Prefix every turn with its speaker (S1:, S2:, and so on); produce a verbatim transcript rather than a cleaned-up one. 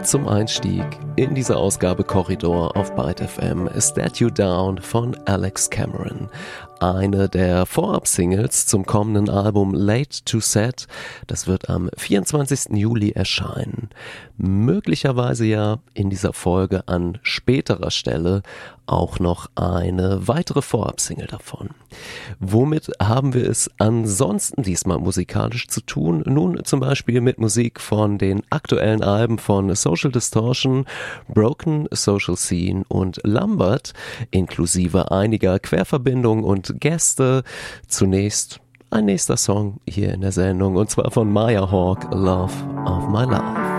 S1: zum Einstieg in diese Ausgabe Korridor auf Byte F M Statue Down von Alex Cameron. Eine der Vorab-Singles zum kommenden Album Late to Set. Das wird am vierundzwanzigsten Juli erscheinen. Möglicherweise ja in dieser Folge an späterer Stelle auch noch eine weitere Vorab-Single davon. Womit haben wir es ansonsten diesmal musikalisch zu tun? Nun zum Beispiel mit Musik von den aktuellen Alben von Social Distortion, Broken Social Scene und Lambert, inklusive einiger Querverbindungen und Gäste. Zunächst ein nächster Song hier in der Sendung, und zwar von Maya Hawke, Love of My Life.